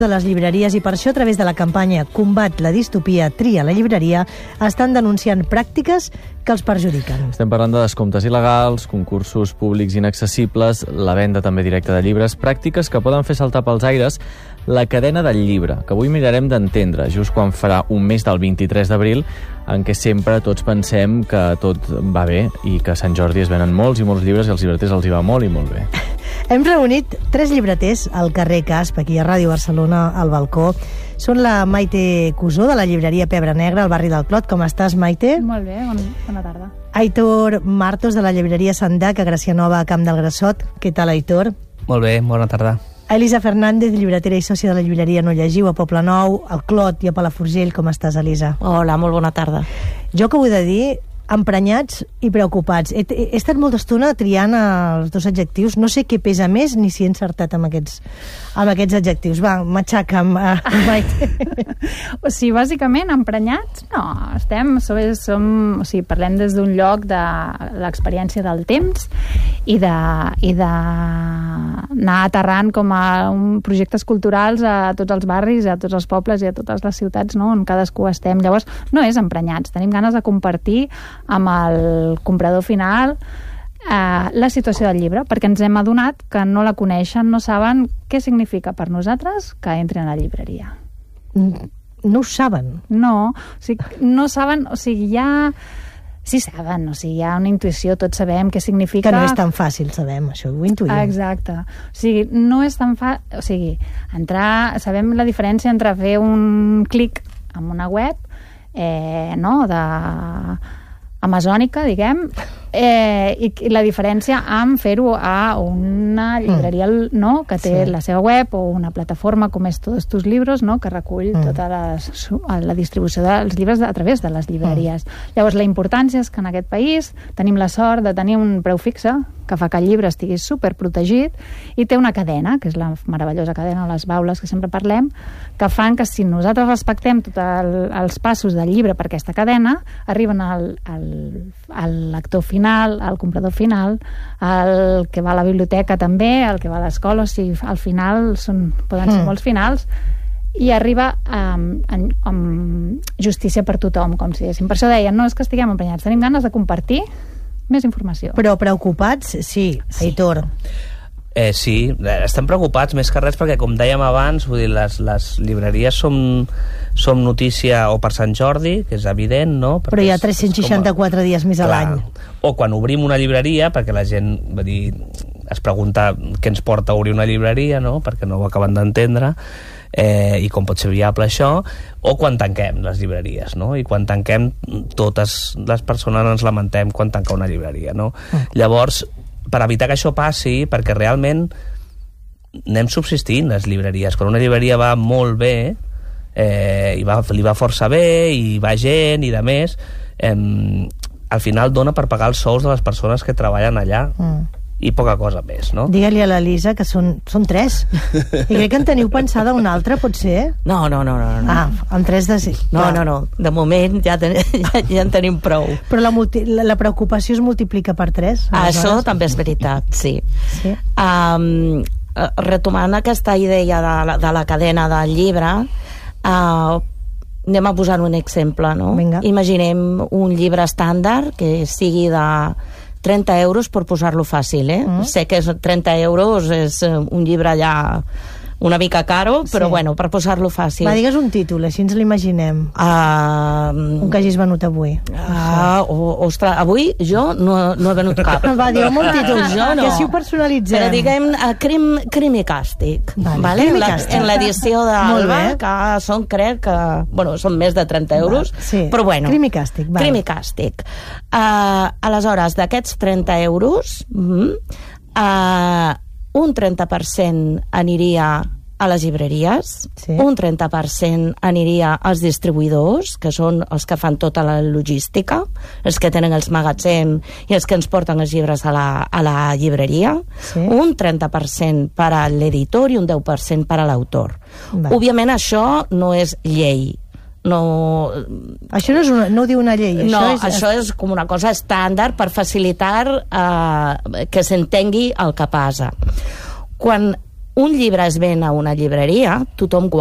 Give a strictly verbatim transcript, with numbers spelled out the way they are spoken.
de les llibreries, i per això a través de la campanya Combat la distopia, tria la llibreria, estan denunciant pràctiques que els perjudiquen. Estem parlant de descomptes il·legals, concursos públics inaccessibles, la venda també directa de llibres, pràctiques que poden fer saltar pels aires la cadena del llibre, que avui mirarem d'entendre, just quan farà un mes del vint-i-tres d'abril, en què sempre tots pensem que tot va bé i que a Sant Jordi es venen molts i molts llibres i als llibreters els hi va molt i molt bé. Hem reunit tres llibreters al carrer Casp, aquí a Ràdio Barcelona, al balcó. Són la Maite Cusó, de la llibreria Pebre Negra, al barri del Clot. Com estàs, Maite? Molt bé, bon, bona tarda. Aitor Martos, de la llibreria Sandac, a Gràcia Nova, a Camp del Grassot. Què tal, Aitor? Molt bé, bona tarda. Elisa Fernández, llibretera i sòcia de la llibreria No Llegiu, a Poblenou, al Clot i a Palafrugell. Com estàs, Elisa? Hola, molt bona tarda. Jo que ho he de dir, emprenyats i preocupats. He, he estat molta estona triant els dos adjectius. No sé què pesa més ni si he encertat amb aquests, amb aquests adjectius. Va, m'aixaca'm, uh, Maite. O sigui, bàsicament, emprenyats? No, estem, som, som, o sigui, parlem des d'un lloc de l'experiència del temps i de, i de anar aterrant com a un projectes culturals a tots els barris, a tots els pobles i a totes les ciutats, no?, on cadascú estem. Llavors, no és emprenyats, tenim ganes de compartir amb el comprador final eh, la situació del llibre, perquè ens hem adonat que no la coneixen, no saben què significa per nosaltres que entrin a la llibreria. No ho saben? No, o sigui, no saben, o sigui, ja... Sí saben, o sigui, hi ha una intuïció, tots sabem què significa... Que no és tan fàcil, sabem, això ho intuïm. Exacte. O sigui, no és tan fàcil... O sigui, entrar... Sabem la diferència entre fer un clic en una web, eh, no?, de... amazònica, diguem, eh, i, i la diferència amb fer-ho a una llibreria, no?, que té sí. la seva web, o una plataforma com és Todos tus libros, no?, que recull mm. tota les, la distribució dels llibres a través de les llibreries. Mm. Llavors, la importància és que en aquest país tenim la sort de tenir un preu fixe, que fa que el llibre estigui superprotegit, i té una cadena, que és la meravellosa cadena, les baules que sempre parlem, que fan que si nosaltres respectem tots el, els passos del llibre per aquesta cadena, arriben al, al, al lector final, al comprador final, al que va a la biblioteca també, al que va a l'escola, o sigui, al final són, poden ser mm. molts finals, i arriba amb, amb, amb justícia per tothom, com si diguéssim. Per això deien, no és que estiguem emprenyats, tenim ganes de compartir més informació. Però preocupats, sí, sí. Aitor. Eh, sí, estem preocupats més que res perquè, com dèiem abans, vull dir, les, les llibreries som, som notícia o per Sant Jordi, que és evident, no? Perquè però hi ha tres-cents seixanta-quatre a... dies més a l'any. O quan obrim una llibreria, perquè la gent, vull dir, es pregunta què ens porta a obrir una llibreria, no?, perquè no ho acaben d'entendre, eh, i com pot ser viable això, o quan tanquem les llibreries, no? I quan tanquem, totes les persones ens lamentem quan tanca una llibreria, no? Mm. Llavors, per evitar que això passi, perquè realment anem subsistint les llibreries. Quan una llibreria va molt bé, eh, i va, li va força bé, i va gent, i de més, eh, al final dona per pagar els sous de les persones que treballen allà. Mm. I poca cosa més, no? Digue-li a l'Elisa que són, són tres. I crec que en teniu pensada una altra, potser? No, no, no. no, no. Ah, amb tres de sí. No, no, no. De moment ja, ten, ja, ja en tenim prou. Però la, multi, la, la preocupació es multiplica per tres? Això també és veritat, sí. sí. Um, retomant aquesta idea de la, de la cadena del llibre, uh, anem a posar un exemple, no? Vinga. Imaginem un llibre estàndard que sigui de trenta euros, per posar-lo fàcil, eh? Mm. Sé que és trenta euros és un llibre ja una mica caro, però sí. bueno, per posar-lo fàcil. Va, digues un títol, així ens l'imaginem. Uh, un que hagis venut avui. Uh, oh, ostres, avui jo no, no he venut cap. Va, digue'm un títol, jo no. Que si ho personalitzem. Però diguem uh, crim, crim i càstig. Vale, vale? Crim i la, càstig. En l'edició d'Alba, que són, crec que... Bueno, són més de trenta euros, va, sí. però bueno. Crim i càstig. Vale. Crim i càstig. Uh, aleshores, d'aquests trenta euros, uh, uh, un trenta per cent aniria a les llibreries, sí. un trenta per cent aniria als distribuïdors, que són els que fan tota la logística, els que tenen els magatzems i els que ens porten els llibres a la, a la llibreria, sí. un trenta per cent per a l'editor i un deu per cent per a l'autor. Òbviament això no és llei. No... Això no, és una, no ho diu una llei. No, això és, això és com una cosa estàndard per facilitar eh, que s'entengui el que passa. Quan un llibre es ven a una llibreria, tothom